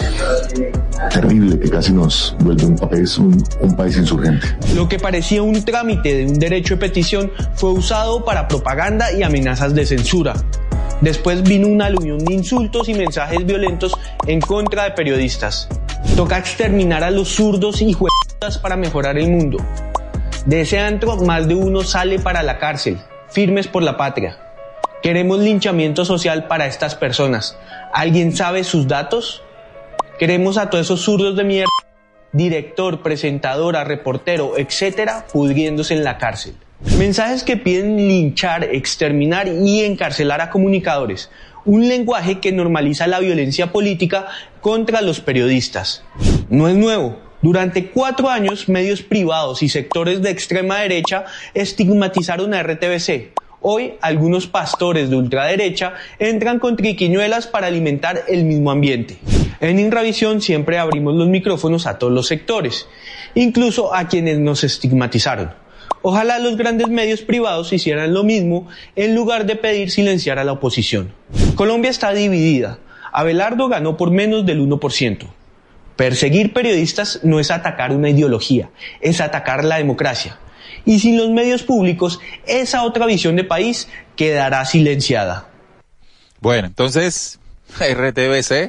terrible, que casi nos vuelve un país, un, un país insurgente. Lo que parecía un trámite de un derecho de petición fue usado para propaganda y amenazas de censura. Después vino una aluvión de insultos y mensajes violentos en contra de periodistas. Toca exterminar a los zurdos y juegas para mejorar el mundo. De ese antro, más de uno sale para la cárcel, firmes por la patria. Queremos linchamiento social para estas personas. ¿Alguien sabe sus datos? Queremos a todos esos zurdos de mierda, director, presentadora, reportero, etcétera, pudriéndose en la cárcel. Mensajes que piden linchar, exterminar y encarcelar a comunicadores. Un lenguaje que normaliza la violencia política contra los periodistas. No es nuevo. Durante cuatro años, medios privados y sectores de extrema derecha estigmatizaron a R T V C. Hoy, algunos pastores de ultraderecha entran con triquiñuelas para alimentar el mismo ambiente. En Inravisión siempre abrimos los micrófonos a todos los sectores, incluso a quienes nos estigmatizaron. Ojalá los grandes medios privados hicieran lo mismo en lugar de pedir silenciar a la oposición. Colombia está dividida. Abelardo ganó por menos del uno por ciento. Perseguir periodistas no es atacar una ideología, es atacar la democracia. Y sin los medios públicos, esa otra visión de país quedará silenciada. Bueno, entonces, R T V C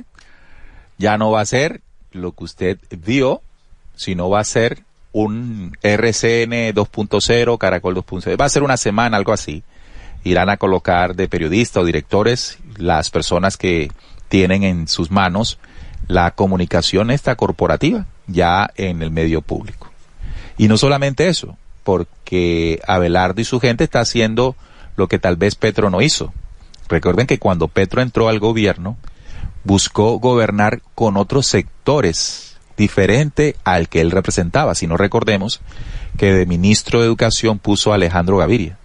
ya no va a ser lo que usted vio, sino va a ser un R C N dos punto cero, Caracol dos punto cero. Va a ser una semana, algo así. Irán a colocar de periodistas o directores las personas que tienen en sus manos la comunicación esta corporativa ya en el medio público. Y no solamente eso, porque Abelardo y su gente está haciendo lo que tal vez Petro no hizo. Recuerden que cuando Petro entró al gobierno, buscó gobernar con otros sectores diferente al que él representaba. Si no, recordemos que de ministro de Educación puso a Alejandro Gaviria.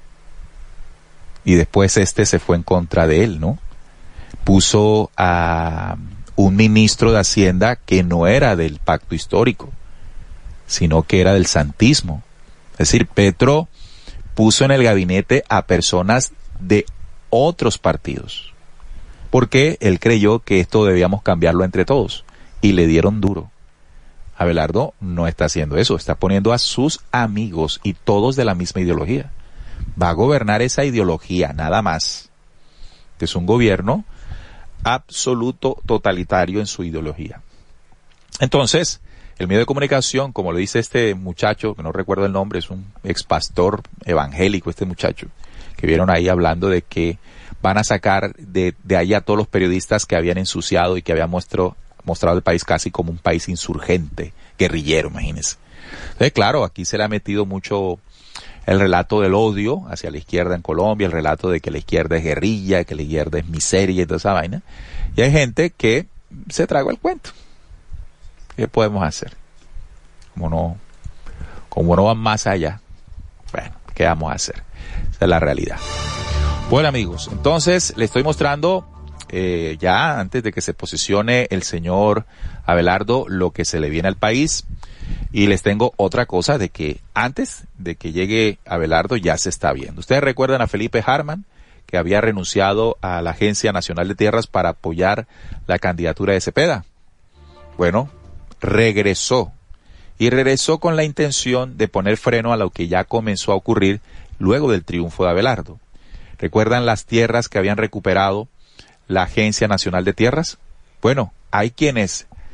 Y después este se fue en contra de él, ¿no? Puso a un ministro de Hacienda que no era del pacto histórico, sino que era del santismo. Es decir, Petro puso en el gabinete a personas de otros partidos, porque él creyó que esto debíamos cambiarlo entre todos. Y le dieron duro. Abelardo no está haciendo eso, está poniendo a sus amigos y todos de la misma ideología. Va a gobernar esa ideología, nada más. Es un gobierno absoluto totalitario en su ideología. Entonces, el medio de comunicación, como lo dice este muchacho, que no recuerdo el nombre, es un ex pastor evangélico este muchacho, que vieron ahí hablando de que van a sacar de, de ahí a todos los periodistas que habían ensuciado y que habían mostrado mostrado el país casi como un país insurgente, guerrillero, imagínense. Entonces, claro, aquí se le ha metido mucho el relato del odio hacia la izquierda en Colombia, el relato de que la izquierda es guerrilla, que la izquierda es miseria y toda esa vaina. Y hay gente que se tragó el cuento. ¿Qué podemos hacer? Como no, como no van más allá, bueno, ¿qué vamos a hacer? Esa es la realidad. Bueno, amigos, entonces le estoy mostrando Eh, ya antes de que se posicione el señor Abelardo lo que se le viene al país, y les tengo otra cosa de que antes de que llegue Abelardo ya se está viendo. Ustedes recuerdan a Felipe Harman, que había renunciado a la Agencia Nacional de Tierras para apoyar la candidatura de Cepeda. Bueno, regresó y regresó con la intención de poner freno a lo que ya comenzó a ocurrir luego del triunfo de Abelardo. ¿Recuerdan las tierras que habían recuperado la Agencia Nacional de Tierras? Bueno, hay quienes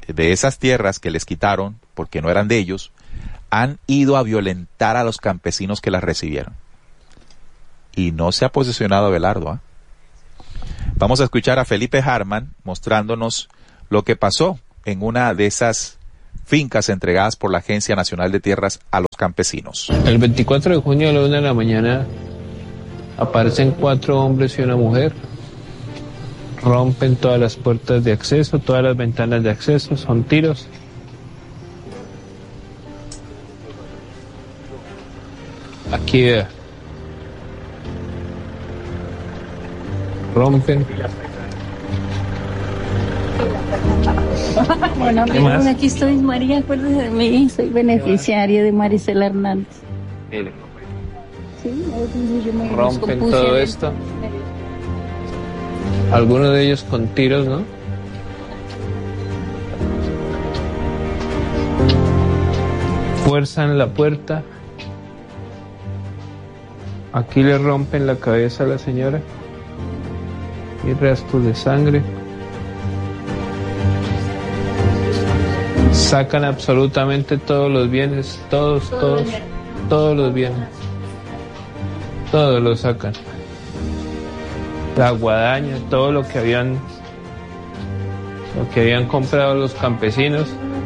de esas tierras que les quitaron porque no eran de ellos, han ido a violentar a los campesinos que las recibieron. Y no se ha posicionado Abelardo, ¿eh? Vamos a escuchar a Felipe Harman mostrándonos lo que pasó en una de esas fincas entregadas por la Agencia Nacional de Tierras a los campesinos. El veinticuatro de junio a la una de la mañana aparecen cuatro hombres y una mujer, rompen todas las puertas de acceso, todas las ventanas de acceso, son tiros. Aquí vea. Rompen. Bueno, miren, aquí estoy, María, acuérdese de mí, soy beneficiaria de Maricela Hernández. Mire. Sí, yo me rompen todo esto. Algunos de ellos con tiros, ¿no? Fuerzan la puerta. Aquí le rompen la cabeza a la señora. Y restos de sangre. Sacan absolutamente todos los bienes, todos, todos, todos los bienes. Todos los sacan. La guadaña, todo lo que habían, lo que habían comprado los campesinos.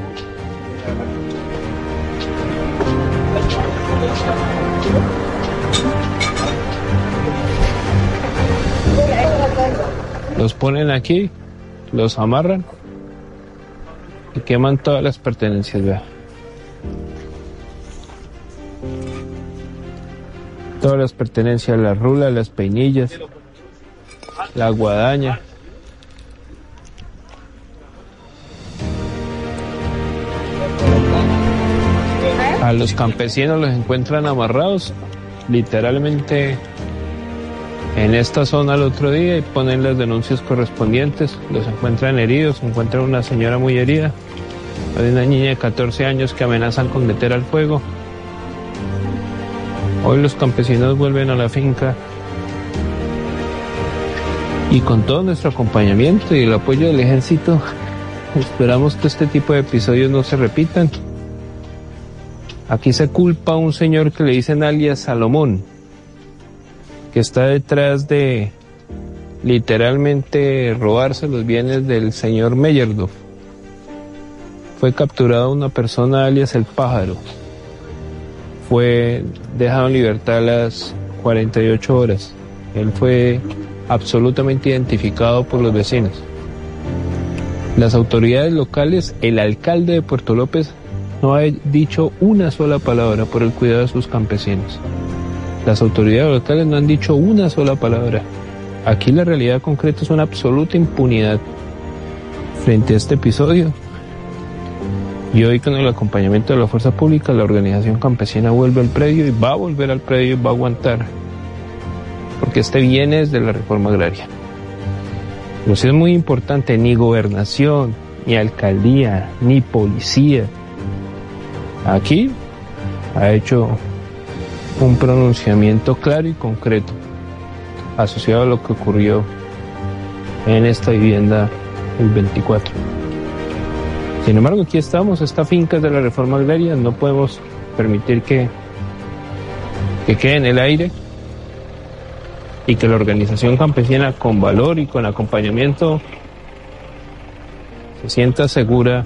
Los ponen aquí, los amarran y queman todas las pertenencias, vea. Todas las pertenencias, las rulas, las peinillas, la guadaña. A los campesinos los encuentran amarrados, literalmente en esta zona el otro día, y ponen las denuncias correspondientes. Los encuentran heridos, encuentran una señora muy herida, hay una niña de catorce años que amenazan con meter al fuego. Hoy los campesinos vuelven a la finca y con todo nuestro acompañamiento y el apoyo del ejército esperamos que este tipo de episodios no se repitan. Aquí se culpa a un señor que le dicen alias Salomón, que está detrás de literalmente robarse los bienes del señor Meyerdorf. Fue capturada una persona alias El Pájaro. Fue dejado en libertad a las cuarenta y ocho horas. Él fue absolutamente identificado por los vecinos. Las autoridades locales, el alcalde de Puerto López, no ha dicho una sola palabra por el cuidado de sus campesinos. Las autoridades locales no han dicho una sola palabra. Aquí la realidad concreta es una absoluta impunidad frente a este episodio. Y hoy, con el acompañamiento de la fuerza pública, la organización campesina vuelve al predio y va a volver al predio y va a aguantar. Porque este viene desde la reforma agraria. Pero sí es muy importante, ni gobernación, ni alcaldía, ni policía aquí ha hecho un pronunciamiento claro y concreto asociado a lo que ocurrió en esta vivienda el veinticuatro. Sin embargo, aquí estamos, esta finca es de la reforma agraria, no podemos permitir que, que quede en el aire y que la organización campesina, con valor y con acompañamiento, se sienta segura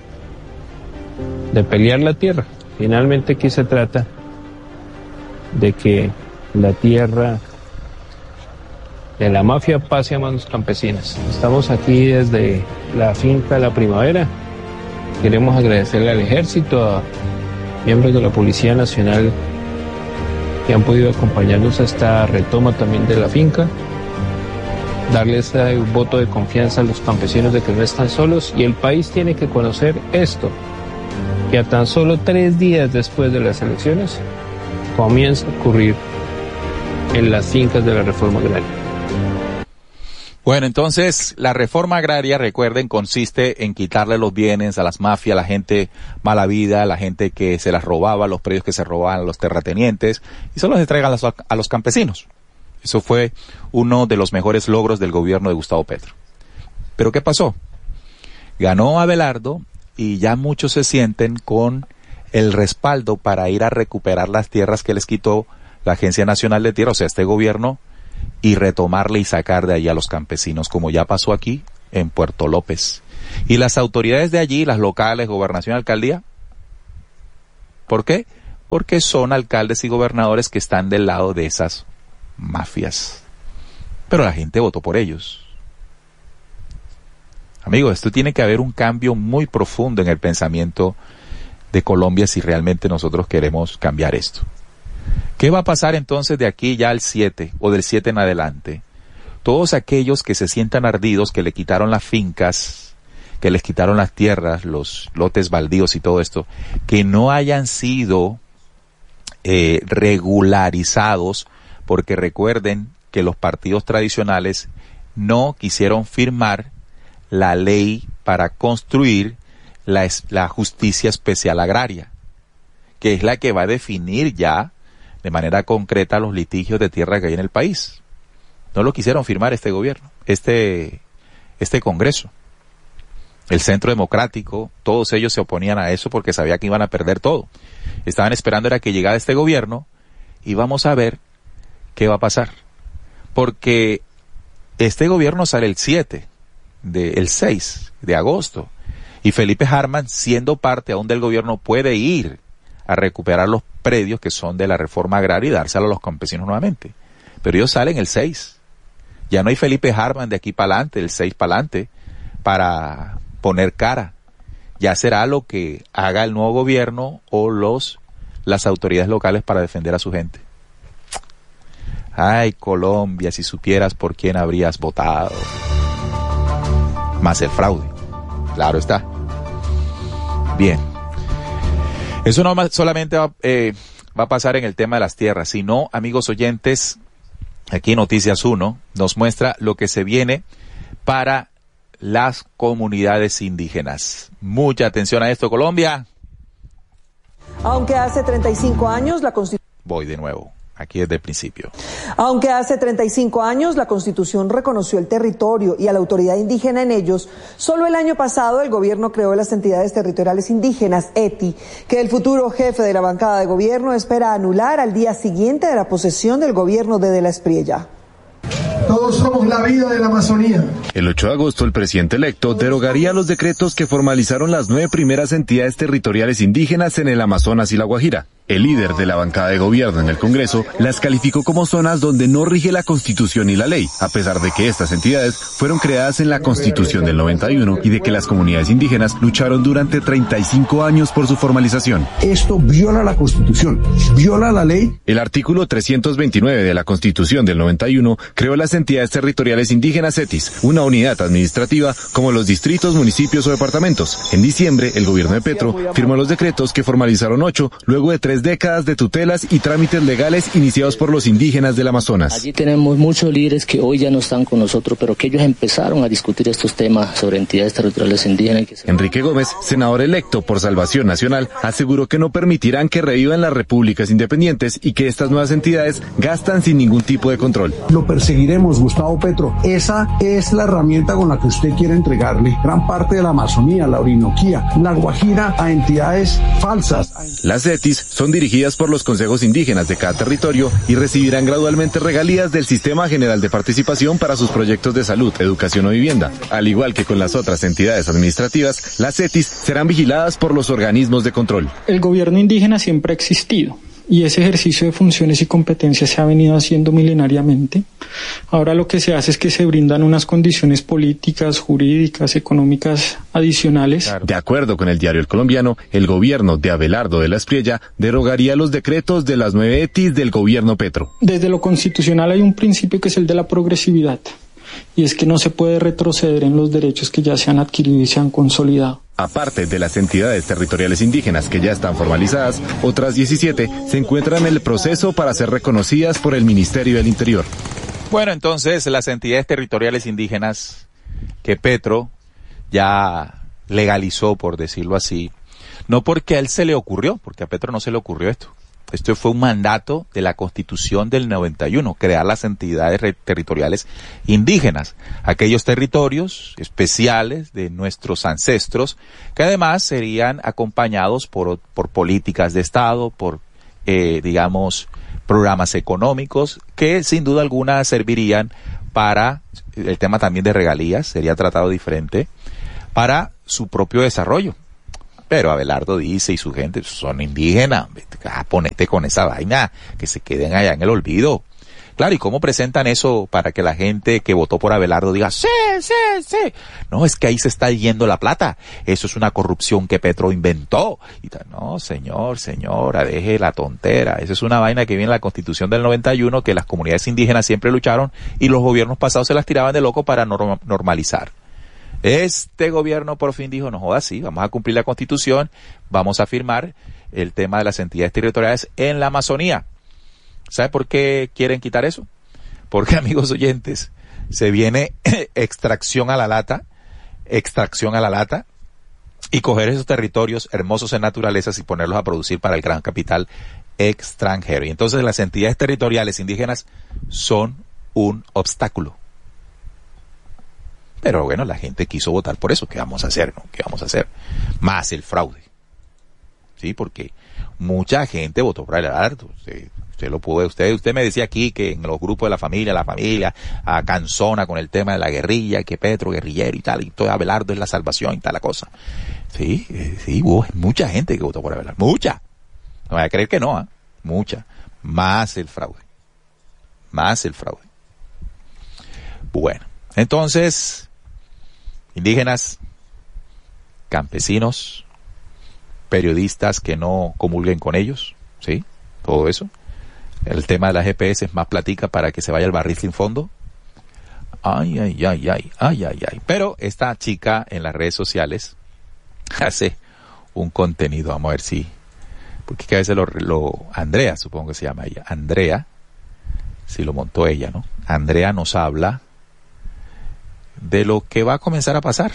de pelear la tierra. Finalmente aquí se trata de que la tierra de la mafia pase a manos campesinas. Estamos aquí desde la finca La Primavera. Queremos agradecerle al ejército, a miembros de la Policía Nacional que han podido acompañarnos a esta retoma también de la finca, darles un voto de confianza a los campesinos de que no están solos, y el país tiene que conocer esto, que a tan solo tres días después de las elecciones comienza a ocurrir en las fincas de la reforma agraria. Bueno, entonces, la reforma agraria, recuerden, consiste en quitarle los bienes a las mafias, a la gente mala vida, a la gente que se las robaba, los predios que se robaban a los terratenientes, y se los entregan a los, a los campesinos. Eso fue uno de los mejores logros del gobierno de Gustavo Petro. ¿Pero qué pasó? Ganó Abelardo y ya muchos se sienten con el respaldo para ir a recuperar las tierras que les quitó la Agencia Nacional de Tierra, o sea, este gobierno, y retomarle y sacar de allí a los campesinos, como ya pasó aquí en Puerto López. Y las autoridades de allí, las locales, gobernación, alcaldía, ¿por qué? Porque son alcaldes y gobernadores que están del lado de esas mafias. Pero la gente votó por ellos. Amigos, esto tiene que haber un cambio muy profundo en el pensamiento de Colombia si realmente nosotros queremos cambiar esto. ¿Qué va a pasar entonces de aquí ya al siete o del siete en adelante? Todos aquellos que se sientan ardidos, que le quitaron las fincas, que les quitaron las tierras, los lotes baldíos y todo esto, que no hayan sido eh, regularizados, porque recuerden que los partidos tradicionales no quisieron firmar la ley para construir la, la justicia especial agraria, que es la que va a definir ya de manera concreta los litigios de tierra que hay en el país. No lo quisieron firmar este gobierno, este, este Congreso. El Centro Democrático, todos ellos se oponían a eso porque sabían que iban a perder todo. Estaban esperando era que llegara este gobierno y vamos a ver qué va a pasar. Porque este gobierno sale el siete, de, el seis de agosto, y Felipe Hartmann, siendo parte aún del gobierno, puede ir a recuperar los predios que son de la reforma agraria y dárselo a los campesinos nuevamente. Pero ellos salen el seis. Ya no hay Felipe Hartmann de aquí para adelante, el seis para adelante, para poner cara. Ya será lo que haga el nuevo gobierno o los las autoridades locales para defender a su gente. Ay, Colombia, si supieras por quién habrías votado. Más el fraude. Claro está. Bien. Eso no solamente va, eh, va a pasar en el tema de las tierras, sino, amigos oyentes, aquí Noticias uno nos muestra lo que se viene para las comunidades indígenas. Mucha atención a esto, Colombia. Aunque hace treinta y cinco años la Constitución... Voy de nuevo. Aquí desde el principio. Aunque hace treinta y cinco años la Constitución reconoció el territorio y a la autoridad indígena en ellos, solo el año pasado el gobierno creó las entidades territoriales indígenas, E T I, que el futuro jefe de la bancada de gobierno espera anular al día siguiente de la posesión del gobierno de De la Espriella. Todos somos la vida de la Amazonía. El ocho de agosto, el presidente electo derogaría los decretos que formalizaron las nueve primeras entidades territoriales indígenas en el Amazonas y la Guajira. El líder de la bancada de gobierno en el Congreso las calificó como zonas donde no rige la Constitución y la ley, a pesar de que estas entidades fueron creadas en la Constitución del noventa y uno y de que las comunidades indígenas lucharon durante treinta y cinco años por su formalización. Esto viola la Constitución, viola la ley. El artículo trescientos veintinueve de la Constitución del noventa y uno creó las entidades territoriales indígenas E T Is, una unidad administrativa como los distritos, municipios o departamentos. En diciembre, el gobierno de Petro firmó los decretos que formalizaron ocho, luego de tres décadas de tutelas y trámites legales iniciados por los indígenas del Amazonas. Allí tenemos muchos líderes que hoy ya no están con nosotros, pero que ellos empezaron a discutir estos temas sobre entidades territoriales indígenas. Que se... Enrique Gómez, senador electo por Salvación Nacional, aseguró que no permitirán que revivan las repúblicas independientes y que estas nuevas entidades gastan sin ningún tipo de control. Lo perseguiremos, Gustavo Petro. Esa es la herramienta con la que usted quiere entregarle gran parte de la Amazonía, la Orinoquía, la Guajira a entidades falsas. Las E T Is son dirigidas por los consejos indígenas de cada territorio y recibirán gradualmente regalías del Sistema General de Participación para sus proyectos de salud, educación o vivienda. Al igual que con las otras entidades administrativas, las E T Is serán vigiladas por los organismos de control. El gobierno indígena siempre ha existido y ese ejercicio de funciones y competencias se ha venido haciendo milenariamente. Ahora lo que se hace es que se brindan unas condiciones políticas, jurídicas, económicas adicionales. De acuerdo con el diario El Colombiano, el gobierno de Abelardo de la Espriella derogaría los decretos de las nueve E T Is del gobierno Petro. Desde lo constitucional hay un principio que es el de la progresividad, y es que no se puede retroceder en los derechos que ya se han adquirido y se han consolidado. Aparte de las entidades territoriales indígenas que ya están formalizadas, otras diecisiete se encuentran en el proceso para ser reconocidas por el Ministerio del Interior. Bueno, entonces las entidades territoriales indígenas que Petro ya legalizó, por decirlo así, no porque a él se le ocurrió, porque a Petro no se le ocurrió esto. Esto fue un mandato de la Constitución del noventa y uno, crear las entidades territoriales indígenas, aquellos territorios especiales de nuestros ancestros, que además serían acompañados por, por políticas de Estado, por, eh, digamos, programas económicos, que sin duda alguna servirían para, el tema también de regalías, sería tratado diferente, para su propio desarrollo. Pero Abelardo dice, y su gente son indígenas, ah, ponete con esa vaina, que se queden allá en el olvido. Claro, ¿y cómo presentan eso para que la gente que votó por Abelardo diga, sí, sí, sí? No, es que ahí se está yendo la plata. Eso es una corrupción que Petro inventó. Y tal. No, señor, señora, deje la tontera. Esa es una vaina que viene en la Constitución del noventa y uno, que las comunidades indígenas siempre lucharon y los gobiernos pasados se las tiraban de loco para norm- normalizar. Este gobierno por fin dijo, no jodas, sí, vamos a cumplir la Constitución, vamos a firmar el tema de las entidades territoriales en la Amazonía. ¿Sabe por qué quieren quitar eso? Porque, amigos oyentes, se viene extracción a la lata, extracción a la lata, y coger esos territorios hermosos en naturalezas y ponerlos a producir para el gran capital extranjero. Y entonces las entidades territoriales indígenas son un obstáculo. Pero bueno, la gente quiso votar por eso. ¿Qué vamos a hacer, no? ¿Qué vamos a hacer? Más el fraude. Sí, porque mucha gente votó por Abelardo. Usted, usted lo puede, usted, usted me decía aquí que en los grupos de la familia, la familia, a Canzona con el tema de la guerrilla, que Petro guerrillero y tal, y todo Abelardo es la salvación y tal la cosa. Sí, sí, hubo mucha gente que votó por Abelardo. Mucha. No voy a creer que no, ¿eh? Mucha. Más el fraude. Más el fraude. Bueno, entonces, indígenas, campesinos, periodistas que no comulguen con ellos, ¿sí? Todo eso. El tema de la G P S es más platica para que se vaya al barril sin fondo. Ay, ay, ay, ay, ay, ay, ay. Pero esta chica en las redes sociales hace un contenido, vamos a ver si, porque que a veces lo, lo, Andrea, supongo que se llama ella, Andrea, si lo montó ella, ¿no? Andrea nos habla de lo que va a comenzar a pasar.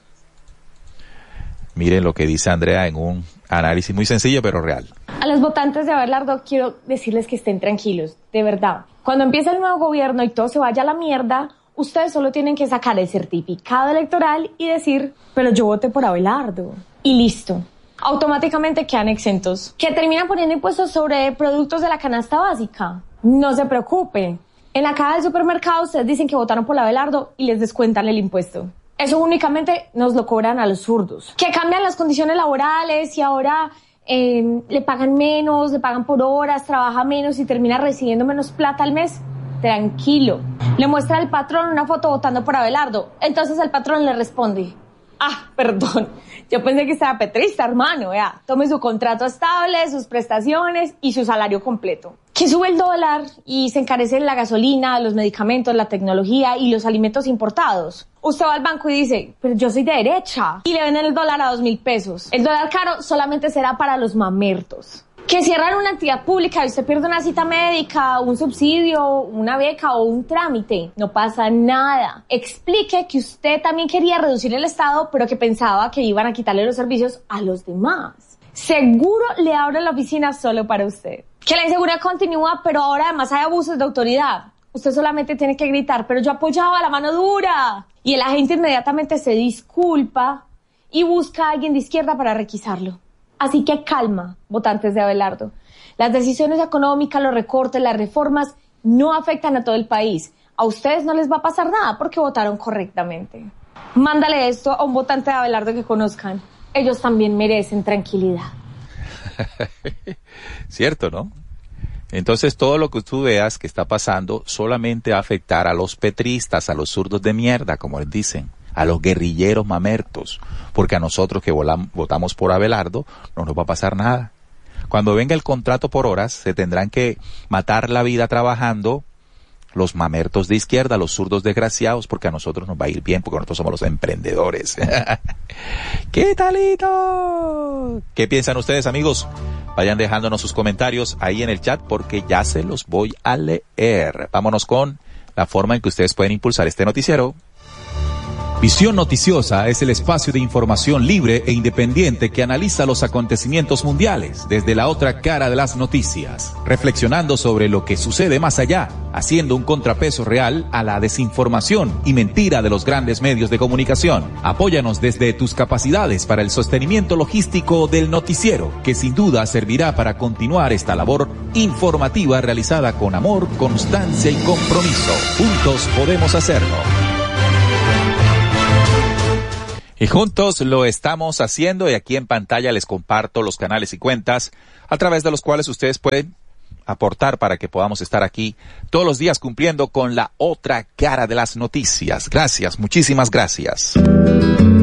Miren lo que dice Andrea en un análisis muy sencillo pero real. A los votantes de Abelardo quiero decirles que estén tranquilos, de verdad. Cuando empiece el nuevo gobierno y todo se vaya a la mierda, ustedes solo tienen que sacar el certificado electoral y decir, pero yo voté por Abelardo. Y listo. Automáticamente quedan exentos. Que terminan poniendo impuestos sobre productos de la canasta básica. No se preocupe. En la caja del supermercado ustedes dicen que votaron por Abelardo y les descuentan el impuesto. Eso únicamente nos lo cobran a los zurdos. Que cambian las condiciones laborales y ahora eh, le pagan menos, le pagan por horas, trabaja menos y termina recibiendo menos plata al mes. Tranquilo. Le muestra al patrón una foto votando por Abelardo. Entonces el patrón le responde, ah, perdón, yo pensé que estaba petrista, hermano. Vea, tome su contrato estable, sus prestaciones y su salario completo. Que sube el dólar y se encarece la gasolina, los medicamentos, la tecnología y los alimentos importados. Usted va al banco y dice, pero yo soy de derecha. Y le venden el dólar a dos mil pesos. El dólar caro solamente será para los mamertos. Que cierran una entidad pública y usted pierde una cita médica, un subsidio, una beca o un trámite. No pasa nada. Explique que usted también quería reducir el Estado, pero que pensaba que iban a quitarle los servicios a los demás. Seguro le abren la oficina solo para usted. Que la inseguridad continúa, pero ahora además hay abusos de autoridad. Usted solamente tiene que gritar, pero yo apoyaba la mano dura. Y el agente inmediatamente se disculpa y busca a alguien de izquierda para requisarlo. Así que calma, votantes de Abelardo. Las decisiones económicas, los recortes, las reformas no afectan a todo el país. A ustedes no les va a pasar nada porque votaron correctamente. Mándale esto a un votante de Abelardo que conozcan. Ellos también merecen tranquilidad. Cierto, ¿no? Entonces todo lo que tú veas que está pasando solamente va a afectar a los petristas, a los zurdos de mierda, como les dicen, a los guerrilleros mamertos, porque a nosotros que volam, votamos por Abelardo no nos va a pasar nada. Cuando venga el contrato por horas, se tendrán que matar la vida trabajando los mamertos de izquierda, los zurdos desgraciados, porque a nosotros nos va a ir bien, porque nosotros somos los emprendedores. ¿Qué talito? ¿Qué piensan ustedes, amigos? Vayan dejándonos sus comentarios ahí en el chat, porque ya se los voy a leer. Vámonos con la forma en que ustedes pueden impulsar este noticiero. Visión Noticiosa es el espacio de información libre e independiente que analiza los acontecimientos mundiales desde la otra cara de las noticias, reflexionando sobre lo que sucede más allá, haciendo un contrapeso real a la desinformación y mentira de los grandes medios de comunicación. Apóyanos desde tus capacidades para el sostenimiento logístico del noticiero, que sin duda servirá para continuar esta labor informativa realizada con amor, constancia y compromiso. Juntos podemos hacerlo. Y juntos lo estamos haciendo, y aquí en pantalla les comparto los canales y cuentas a través de los cuales ustedes pueden aportar para que podamos estar aquí todos los días cumpliendo con la otra cara de las noticias. Gracias, muchísimas gracias.